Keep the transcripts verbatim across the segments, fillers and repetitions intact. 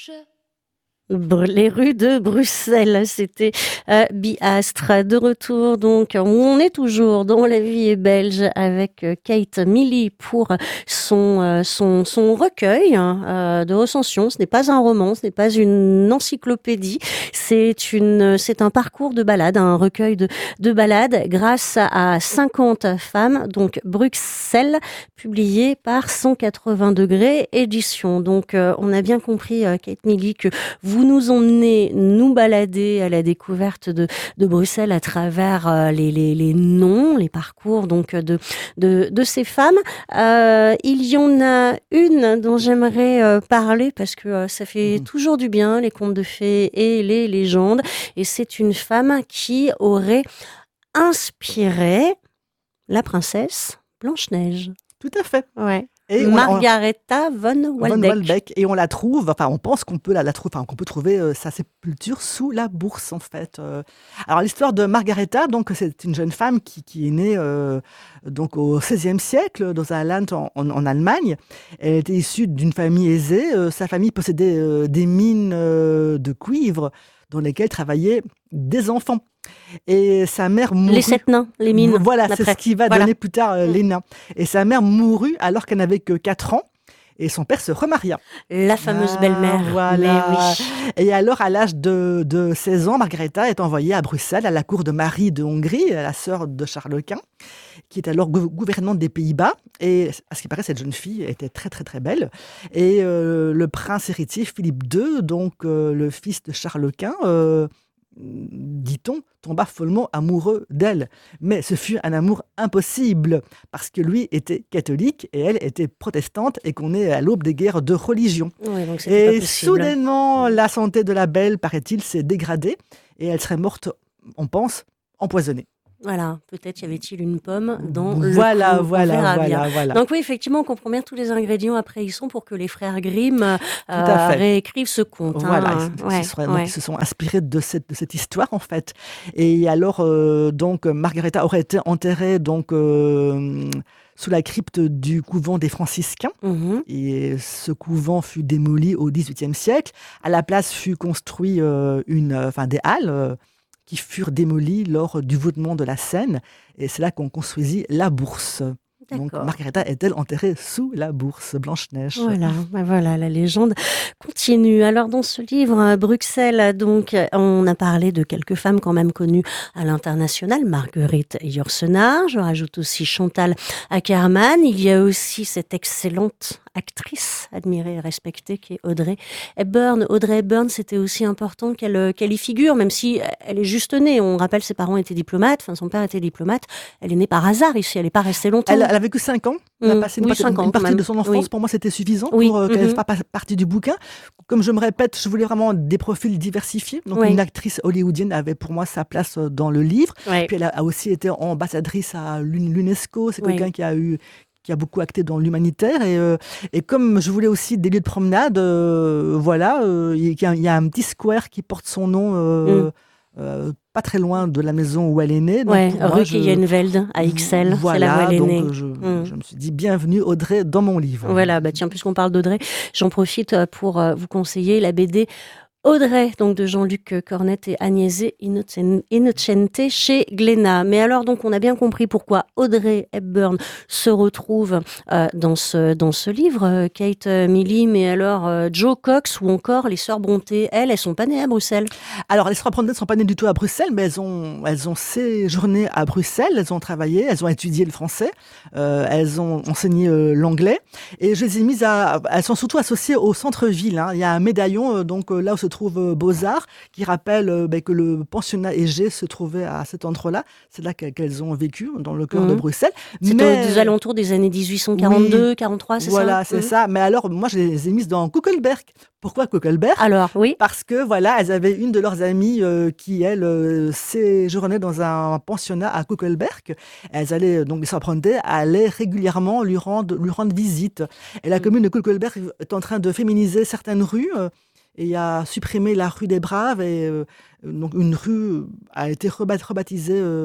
Je Br- Les rues de Bruxelles, c'était euh, Biastre. De retour, donc, on est toujours dans La vie est belge avec euh, Kate Milley pour son, euh, son, son recueil hein, euh, de recensions. Ce n'est pas un roman, ce n'est pas une encyclopédie, c'est une, c'est un parcours de balade, un recueil de, de balades grâce à cinquante femmes, donc Bruxelles, publié par cent quatre-vingts degrés édition. Donc, euh, on a bien compris, euh, Kate Milley, que vous nous emmenez nous balader à la découverte de, de Bruxelles à travers euh, les, les, les noms, les parcours donc de, de, de ces femmes. Euh, il y en a une dont j'aimerais euh, parler parce que euh, ça fait Mhm. toujours du bien, les contes de fées et les légendes. Et c'est une femme qui aurait inspiré la princesse Blanche-Neige. Tout à fait. Ouais. Et on, on- Margaretha von Von Waldeck. Waldeck, et on la trouve, enfin on pense qu'on peut la, la trouver, enfin qu'on peut trouver euh, sa sépulture sous la bourse en fait. Euh, alors l'histoire de Margaretha, donc c'est une jeune femme qui, qui est née euh, donc au seizième siècle dans un land en, en- en Allemagne. Elle était issue d'une famille aisée. Euh, sa famille possédait euh, des mines euh, de cuivre dans lesquelles travaillaient des enfants. Et sa mère mourut. Les sept nains, les mines. Voilà, c'est d'après. ce qui va Voilà. donner plus tard euh, Mm. les nains. Et sa mère mourut alors qu'elle n'avait que quatre ans. Et son père se remaria. La fameuse Ah, belle-mère. voilà. Mais oui. Et alors, à l'âge de, de seize ans, Margaretha est envoyée à Bruxelles, à la cour de Marie de Hongrie, la sœur de Charles Quint, qui est alors gou- gouvernante des Pays-Bas. Et à ce qui paraît, cette jeune fille était très, très, très belle. Et euh, le prince héritier Philippe deux, donc euh, le fils de Charles Quint, euh, dit-on, tomba follement amoureux d'elle. Mais ce fut un amour impossible, parce que lui était catholique et elle était protestante, et qu'on est à l'aube des guerres de religion. Oui, donc c'était pas Et possible. soudainement, la santé de la belle, paraît-il, s'est dégradée, et elle serait morte, on pense, empoisonnée. Voilà, peut-être y avait-il une pomme dans le Voilà, pot, on voilà, verra bien. voilà, voilà. Donc oui, effectivement, on comprend bien tous les ingrédients après ils sont pour que les frères Grimm euh, à fait. réécrivent ce conte. Voilà, hein. ils, Ouais, se seraient- donc, ouais. ils se sont inspirés de cette, de cette histoire en fait. Et alors, euh, donc, Margaretha aurait été enterrée donc euh, sous la crypte du couvent des franciscains. Mhm. Et ce couvent fut démoli au dix-huitième siècle. À la place fut construit euh, une, euh, enfin, des halles euh, qui furent démolies lors du voûtement de la Seine. Et c'est là qu'on construisit la bourse. Donc D'accord. Margaretha est-elle enterrée sous la bourse Blanche-Neige. Voilà, ben voilà, la légende continue. Alors dans ce livre, à Bruxelles, donc, on a parlé de quelques femmes quand même connues à l'international. Marguerite Yourcenar, je rajoute aussi Chantal Akerman. Il y a aussi cette excellente actrice admirée et respectée qui est Audrey Hepburn. Audrey Hepburn, c'était aussi important qu'elle qu'elle y figure, même si elle est juste née. On rappelle, ses parents étaient diplomates, enfin son père était diplomate. Elle est née par hasard ici, elle n'est pas restée longtemps. Elle, elle a vécu cinq ans. Elle a Mmh. passé une Oui, partie, cinq ans, une quand partie même. de son enfance. Oui. Pour moi, c'était suffisant Oui. pour euh, qu'elle Mhm. fasse partie du bouquin. Comme je me répète, je voulais vraiment des profils diversifiés. Donc, Oui. une actrice hollywoodienne avait pour moi sa place euh, dans le livre. Ouais. Puis, elle a, a aussi été ambassadrice à l'U- l'UNESCO. C'est Oui. quelqu'un qui a eu qui a beaucoup acté dans l'humanitaire. Et, euh, et comme je voulais aussi des lieux de promenade, euh, voilà, euh, il y, a- il y a un petit square qui porte son nom, euh, Mm. euh, pas très loin de la maison où elle est née. Donc, Ouais, pour moi, rue je- Kiyenveld à Ixelles, Voilà, c'est là où elle est donc née. euh, je, Mm. je me suis dit bienvenue Audrey dans mon livre. Voilà, bah tiens, puisqu'on parle d'Audrey, j'en profite euh, pour euh, vous conseiller la B D Audrey, donc de Jean-Luc Cornette et Agnese Innocen- Innocente chez Glénat. Mais alors, donc, on a bien compris pourquoi Audrey Hepburn se retrouve euh, dans ce dans ce livre, euh, Kate Milley. Mais alors, euh, Jo Cox ou encore les sœurs Brontë, elles, elles sont pas nées à Bruxelles. Alors, les sœurs Brontë ne sont pas nées du tout à Bruxelles, mais elles ont, elles ont séjourné à Bruxelles, elles ont travaillé, elles ont étudié le français, euh, elles ont enseigné euh, l'anglais, et je les ai mises à... Elles sont surtout associées au centre-ville. Hein. Il y a un médaillon, euh, donc euh, là où se trouve euh, Beaux-Arts, qui rappelle euh, ben, que le pensionnat Égée se trouvait à cet endroit-là. C'est là qu'elles qu'elles ont vécu, dans le cœur Mhm. de Bruxelles. C'était Mais- aux alentours des années dix-huit cent quarante-deux, quarante-trois, c'est Voilà, ça c'est Mhm. ça. Mais alors, moi, je les ai mises dans Kuckelberg. Pourquoi Kuckelberg? Alors, oui. Parce que voilà, elles avaient une de leurs amies euh, qui, elle, euh, séjournait dans un pensionnat à Kuckelberg. Elles allaient, euh, donc les sœurs Brontë allaient régulièrement lui rendre, lui rendre visite. Et la Mm. commune de Kuckelberg est en train de féminiser certaines rues euh, et a supprimé la rue des Braves. Et euh, donc une rue a été rebat- rebaptisée euh,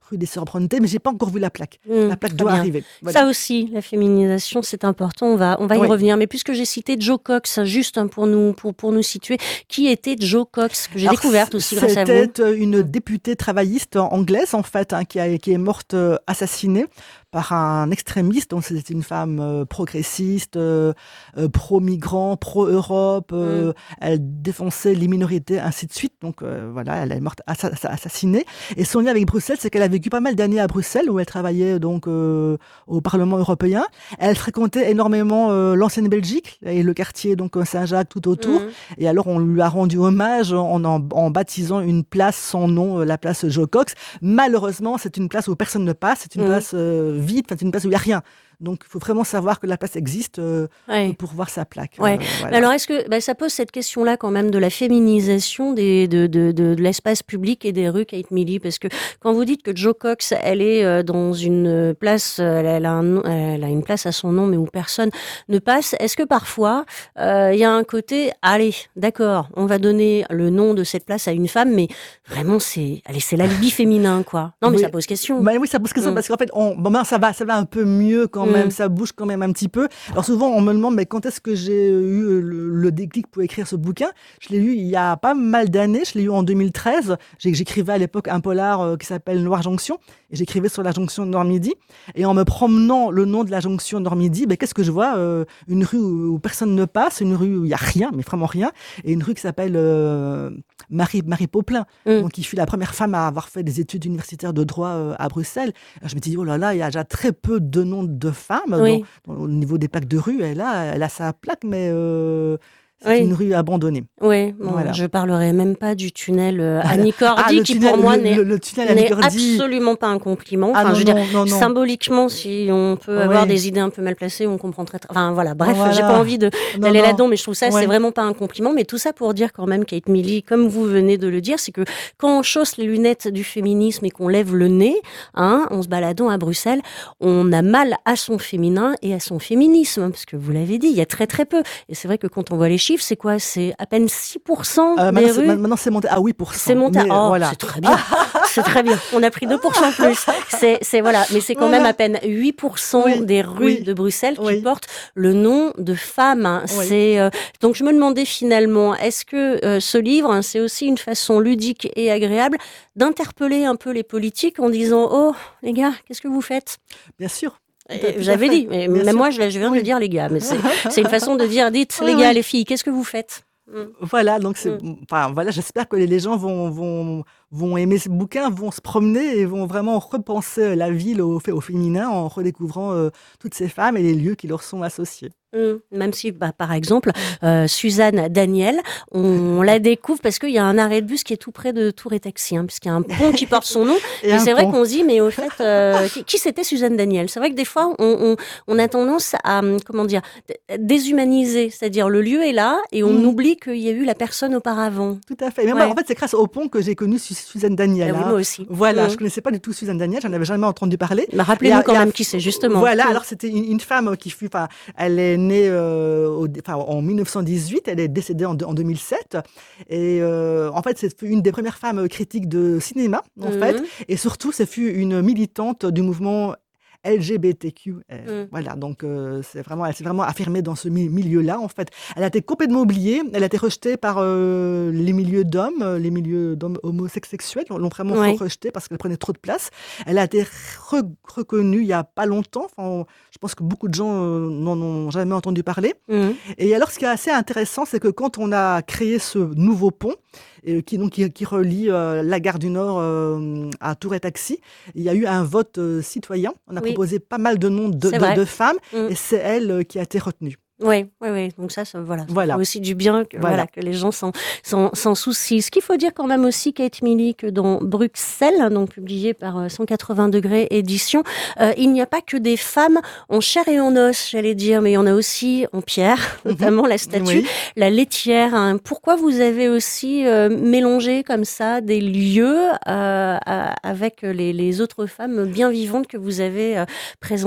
rue des Sœurs Brontë, mais j'ai pas encore vu la plaque. Mmh, la plaque très doit bien. arriver. Voilà. Ça aussi, la féminisation, c'est important. On va, on va y Oui. revenir. Mais puisque j'ai cité Jo Cox, juste hein, pour nous, pour, pour nous situer, qui était Jo Cox, que j'ai Alors, découverte aussi grâce à vous. C'était une députée travailliste anglaise, en fait, hein, qui, a, qui est morte euh, assassinée par un extrémiste. Donc, c'était une femme euh, progressiste, euh, euh, pro-migrant, pro-Europe. Euh, mm. Elle défensait les minorités, ainsi de suite. Donc, euh, voilà, elle est morte assa- assassinée. Et son lien avec Bruxelles, c'est qu'elle a vécu pas mal d'années à Bruxelles, où elle travaillait donc euh, au Parlement européen. Elle fréquentait énormément euh, l'ancienne Belgique et le quartier donc Saint-Jacques tout autour. Mm. Et alors, on lui a rendu hommage en, en, en baptisant une place sans nom, la place Jo Cox. Malheureusement, c'est une place où personne ne passe. C'est une mm. place euh, vide, c'est une place où il n'y a rien. Donc, il faut vraiment savoir que la place existe euh, ouais. pour voir sa plaque. Ouais. Euh, voilà. Mais alors, est-ce que bah, ça pose cette question-là quand même de la féminisation des, de, de, de, de l'espace public et des rues, Kate Milley? Parce que quand vous dites que Jo Cox, elle est euh, dans une place, elle, elle, a un, elle a une place à son nom, mais où personne ne passe, est-ce que parfois il euh, y a un côté, allez, d'accord, on va donner le nom de cette place à une femme, mais vraiment c'est, allez, c'est l'alibi féminin, quoi. Non, mais oui. ça pose question. Bah, oui, ça pose question mm. parce qu'en fait, on, bon, ben, ça va, ça va un peu mieux quand même, mmh. ça bouge quand même un petit peu. Alors souvent, on me demande, mais quand est-ce que j'ai eu le, le déclic pour écrire ce bouquin? Je l'ai lu il y a pas mal d'années, je l'ai lu en deux mille treize. J'écrivais à l'époque un polar euh, qui s'appelle Noire Jonction, et j'écrivais sur la jonction Nord-Midi. Et en me promenant le nom de la jonction Nord-Midi, ben, qu'est-ce que je vois? euh, Une rue où, où personne ne passe, une rue où il n'y a rien, mais vraiment rien, et une rue qui s'appelle euh, Marie, Marie Popelin, mmh. donc qui fut la première femme à avoir fait des études universitaires de droit euh, à Bruxelles. Alors, je me dis, oh là là, il y a déjà très peu de noms de femmes. Oui. Donc, au niveau des plaques de rue, elle a, elle a sa plaque, mais euh, c'est oui. une rue abandonnée. Oui, bon, voilà. Je ne parlerai même pas du tunnel euh, Annie Cordy, ah, qui tunnel, pour moi le, n'est, le, le n'est absolument pas un compliment. Enfin, ah, non, je veux non, dire, non, non. Symboliquement, si on peut oui. avoir des idées un peu mal placées, on comprend très... très... Enfin, voilà, bref, voilà. j'ai pas envie de, d'aller là-dedans, mais je trouve ça, ouais. c'est vraiment pas un compliment. Mais tout ça pour dire quand même, Kate Milley, comme vous venez de le dire, c'est que quand on chausse les lunettes du féminisme et qu'on lève le nez, hein, en se baladant à Bruxelles, on a mal à son féminin et à son féminisme, parce que vous l'avez dit, il y a très très peu. Et c'est vrai que quand on voit les chiffres, c'est quoi? C'est à peine six pour cent euh, des maintenant, rues. C'est, maintenant, c'est monté à huit pour cent. C'est monté à... Oh, voilà. C'est très bien. C'est très bien. On a pris deux pour cent plus. C'est, c'est, voilà. Mais c'est quand voilà. même à peine huit pour cent oui. des rues oui. de Bruxelles qui oui. portent le nom de femme. Oui. C'est, euh... Donc, je me demandais finalement, est-ce que euh, ce livre, hein, c'est aussi une façon ludique et agréable d'interpeller un peu les politiques en disant « Oh, les gars, qu'est-ce que vous faites ?» Bien sûr. J'avais dit, mais même moi, je, je viens oui. de le dire, les gars. Mais c'est, c'est une façon de dire, dites, oui, les gars, oui. les filles, qu'est-ce que vous faites? Mm. Voilà, donc c'est, mm. enfin, voilà, j'espère que les gens vont, vont, vont aimer ce bouquin, vont se promener et vont vraiment repenser la ville au, au féminin en redécouvrant euh, toutes ces femmes et les lieux qui leur sont associés. Mmh. Même si, bah, par exemple, euh, Suzanne Daniel, on, on la découvre parce qu'il y a un arrêt de bus qui est tout près de Tour et Taxi, hein, puisqu'il y a un pont qui porte son nom. Et, et c'est pont. vrai qu'on se dit, mais au fait, euh, qui, qui c'était Suzanne Daniel? C'est vrai que des fois, on, on, on a tendance à, comment dire, déshumaniser, c'est-à-dire le lieu est là et on mmh. oublie qu'il y a eu la personne auparavant. Tout à fait. Mais ouais. moi, en fait, c'est grâce au pont que j'ai connu Suzanne Daniel. Ah, hein. oui, moi aussi. Voilà, mmh. je connaissais pas du tout Suzanne Daniel, j'en avais jamais entendu parler. Bah, rappelez-nous quand même qui c'est, justement. Voilà, mmh. alors c'était une, une femme qui fut, enfin, elle est née euh, au, enfin, en dix-neuf cent dix-huit, elle est décédée en, en deux mille sept. Et euh, en fait, c'est une des premières femmes critiques de cinéma, en mmh. fait. Et surtout, c'est fut une militante du mouvement L G B T Q. Mm. Voilà, donc euh, c'est vraiment, elle s'est vraiment affirmée dans ce mi- milieu-là, en fait. Elle a été complètement oubliée, elle a été rejetée par euh, les milieux d'hommes, les milieux d'hommes homosexuels, l'ont vraiment ouais. rejetée parce qu'elle prenait trop de place. Elle a été re- reconnue il n'y a pas longtemps, enfin, je pense que beaucoup de gens euh, n'en ont jamais entendu parler. Mm. Et alors, ce qui est assez intéressant, c'est que quand on a créé ce nouveau pont, et qui, donc, qui, qui relie euh, la gare du Nord euh, à Tour et Taxi, il y a eu un vote euh, citoyen. On a oui. proposé pas mal de noms de, de, de femmes, mmh. et c'est elle euh, qui a été retenue. Oui, oui, oui. Donc ça, ça voilà, voilà. Ça fait aussi du bien que, voilà. Voilà, que les gens s'en, s'en, s'en soucient. Ce qu'il faut dire quand même aussi, Kate Milley, que dans Bruxelles, donc publié par cent quatre-vingts degrés édition, euh, il n'y a pas que des femmes en chair et en os, j'allais dire, mais il y en a aussi en pierre, mmh. notamment la statue, oui. la laitière. Hein. Pourquoi vous avez aussi euh, mélangé comme ça des lieux euh, avec les, les autres femmes bien vivantes que vous avez euh, présentées?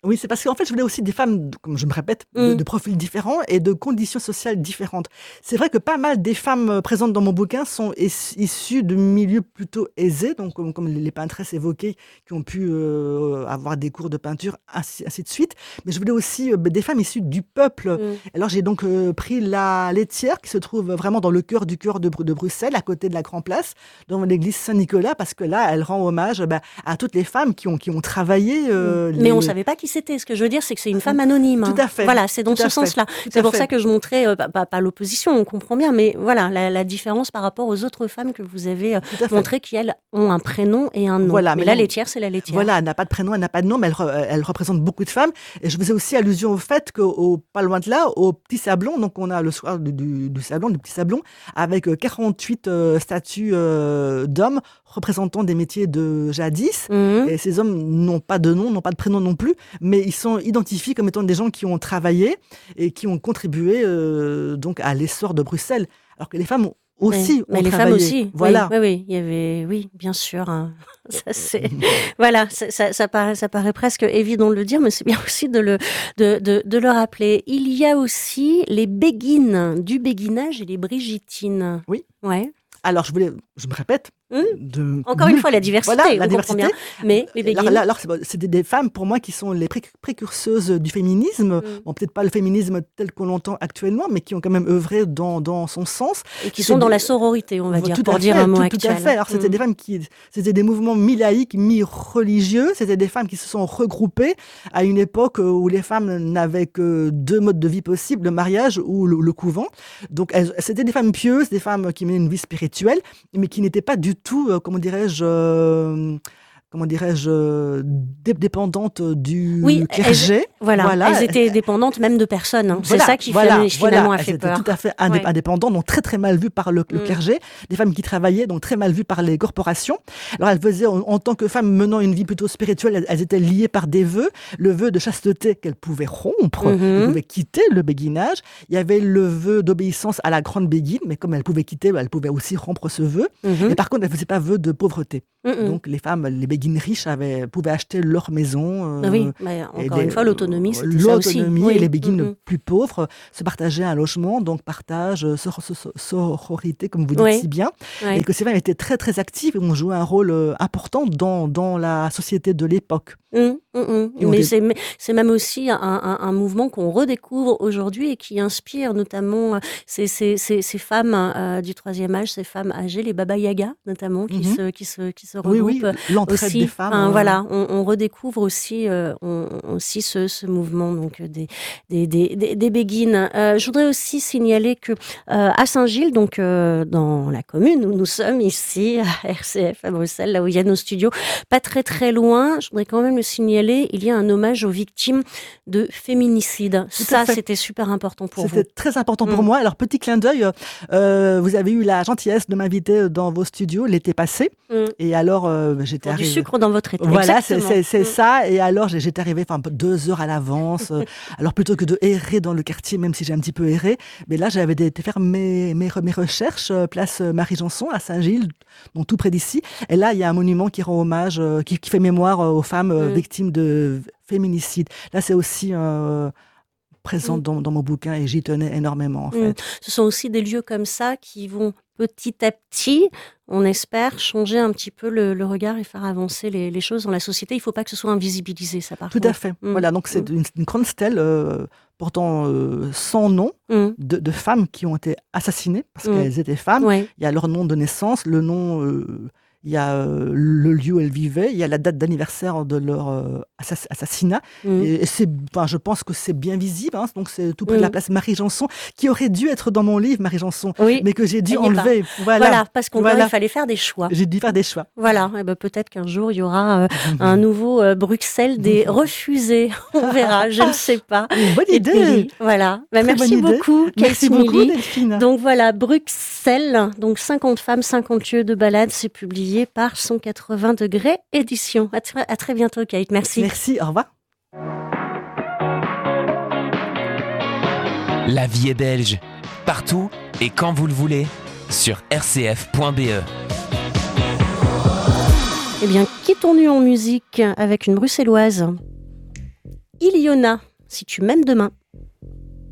Oui, c'est parce qu'en fait, je voulais aussi des femmes, comme je me répète, de, Mm. de profils différents et de conditions sociales différentes. C'est vrai que pas mal des femmes euh, présentes dans mon bouquin sont is- issues de milieux plutôt aisés, donc comme, comme les peintresses évoquées, qui ont pu euh, avoir des cours de peinture, ainsi, ainsi de suite. Mais je voulais aussi euh, des femmes issues du peuple. Mm. Alors j'ai donc euh, pris la laitière, qui se trouve vraiment dans le cœur du cœur de, Bru- de Bruxelles, à côté de la Grand Place, dans l'église Saint-Nicolas, parce que là, elle rend hommage bah, à toutes les femmes qui ont, qui ont travaillé. euh, Mais on les- savait pas qui c'était. Ce que je veux dire, c'est que c'est une femme anonyme. Tout à fait. Voilà, c'est dans Tout à ce fait. sens-là. Tout C'est à pour fait. ça que je montrais, euh, pas, pas- pas l'opposition, on comprend bien, mais voilà, la, la différence par rapport aux autres femmes que vous avez euh, Tout à fait. montré qui, elles, ont un prénom et un nom. Voilà, mais mais la non. laitière, c'est la laitière. Voilà, elle n'a pas de prénom, elle n'a pas de nom, mais elle, re- elle représente beaucoup de femmes. Et je faisais aussi allusion au fait qu'au pas loin de là, au petit sablon, donc on a le soir du, du, du sablon, du petit sablon, avec euh, quarante-huit euh, statues euh, d'hommes représentant des métiers de jadis. Mhm. Et ces hommes n'ont pas de nom, n'ont pas de prénom non plus, mais ils sont identifiés comme étant des gens qui ont travaillé et qui ont contribué euh, donc à l'essor de Bruxelles. Alors que les femmes ont aussi Oui, mais ont les travaillé. femmes aussi. Voilà. Oui, oui, oui, il y avait, oui, bien sûr. hein. Ça, c'est, voilà, ça, ça, ça paraît, ça paraît presque évident de le dire, mais c'est bien aussi de le, de, de, de le rappeler. Il y a aussi les béguines, du béguinage et les brigitines. Oui. Ouais. Alors, je voulais, je me répète. Hum. De, Encore une fois, la diversité. Voilà, on la comprend diversité. bien. Mais les béguines. Alors, là, alors, c'est, c'est des, des femmes, pour moi, qui sont les pré- précurseuses du féminisme. Mm. Bon, peut-être pas le féminisme tel qu'on l'entend actuellement, mais qui ont quand même œuvré dans, dans son sens. Et qui C'est sont dans des- la sororité, on va dire, Tout pour à dire fait, un mot tout, actuel. tout à fait. Alors, c'était Mm. des femmes qui, c'était des mouvements mi-laïques, mi-religieux. C'était des femmes qui se sont regroupées à une époque où les femmes n'avaient que deux modes de vie possibles, le mariage ou le, le couvent. Donc, elles, c'était des femmes pieuses, des femmes qui menaient une vie spirituelle, mais qui n'étaient pas du tout, euh, comment dirais-je, euh, comment dirais-je, euh, dé- dépendantes du Oui, clergé. Voilà, Voilà. elles étaient dépendantes même de personnes. hein. Voilà, c'est ça qui voilà, finalement, finalement voilà. a Elles fait étaient peur. tout à fait indé- Ouais. indépendantes, donc très très mal vues par le, le Mm. clergé, des femmes qui travaillaient, donc très mal vues par les corporations. Alors elles faisaient, en, en tant que femmes menant une vie plutôt spirituelle, elles, elles étaient liées par des vœux, le vœu de chasteté qu'elles pouvaient rompre, Mhm. elles pouvaient quitter le béguinage. Il y avait le vœu d'obéissance à la grande béguine, mais comme elles pouvaient quitter, elles pouvaient aussi rompre ce vœu. Mhm. Mais par contre, elles ne faisaient pas vœu de pauvreté. Mhm. Donc les femmes, les béguines riches avaient, pouvaient acheter leur maison. Ah euh, oui, mais et encore les- une fois, l'autonomie, c'était ça aussi. L'autonomie Oui. et les béguines Mhm. plus pauvres se partageaient un logement, donc partage, euh, sor- sor- sororité, comme vous dites Oui. si bien, Ouais. et que ces femmes étaient très très actives et ont joué un rôle euh, important dans, dans la société de l'époque. Hum, hum, hum. Et on Mais dé- c'est, c'est même aussi un, un, un mouvement qu'on redécouvre aujourd'hui et qui inspire notamment euh, ces, ces, ces, ces femmes euh, du troisième âge, ces femmes âgées, les Baba Yaga notamment, qui, Mhm. se, qui, se, qui se Oui, regroupent oui, l'entraide aussi. des femmes. Enfin, euh, voilà, on, on redécouvre aussi, euh, on, aussi ce, ce mouvement donc euh, des, des, des, des, des béguines. Euh, je voudrais aussi signaler que euh, à Saint-Gilles, donc euh, dans la commune où nous sommes ici, à R C F à Bruxelles, là où il y a nos studios, pas très très loin, je voudrais quand même le signaler, il y a un hommage aux victimes de féminicide. Tout à Ça, fait. c'était super important pour vous. C'était très important pour Mm. moi. Alors, petit clin d'œil, euh, vous avez eu la gentillesse de m'inviter dans vos studios l'été passé. Mm. Et alors, euh, j'étais Pour du arrivée... sucre dans votre été. Voilà, c'est, Exactement. c'est, c'est Mm. ça. Et alors, j'ai- j'étais arrivée enfin, deux heures à l'avance. euh, alors, plutôt que de errer dans le quartier, même si j'ai un petit peu erré, mais là, j'avais été faire mes, mes, mes recherches, euh, place Marie-Janson, à Saint-Gilles, donc tout près d'ici. Et là, il y a un monument qui rend hommage, euh, qui, qui fait mémoire euh, aux femmes euh, Mm. victimes de féminicide. Là, c'est aussi euh, présent Mm. dans, dans mon bouquin et j'y tenais énormément, en Mm. fait. Ce sont aussi des lieux comme ça qui vont petit à petit, on espère, changer un petit peu le, le regard et faire avancer les, les choses dans la société. Il ne faut pas que ce soit invisibilisé, ça par Tout contre. à fait. Mm. Voilà, donc c'est une, une grande stèle euh, portant euh, cent noms Mm. de, de femmes qui ont été assassinées parce Mm. qu'elles étaient femmes. Ouais. Il y a leur nom de naissance, le nom, euh, il y a euh, le lieu où elles vivaient, il y a la date d'anniversaire de leur euh, assass- assassinat. Mm. Et, et c'est, enfin, je pense que c'est bien visible. Hein, donc c'est tout près de la Mm. place Marie-Janson, qui aurait dû être dans mon livre Marie-Janson, Oui. mais que j'ai dû Elle y est pas. enlever. Voilà. Voilà, parce qu'on Voilà. il fallait faire des choix. J'ai dû faire des choix. Voilà, et ben peut-être qu'un jour il y aura euh, un nouveau euh, Bruxelles des refusés. On verra, je ne sais pas. Une bonne Et idée. puis, voilà. Ben, Très merci bonne idée. beaucoup, Merci Kate beaucoup, Milly. Delphine. Donc voilà, Bruxelles, donc cinquante femmes, cinquante lieux de balade, c'est publié par cent quatre-vingts degrés édition. À, tr- à très bientôt, Kate. Merci. Merci, au revoir. La vie est belge, partout et quand vous le voulez, sur r c f point b e. Eh bien, quittons-nous en musique avec une bruxelloise. Iliona, si tu m'aimes demain.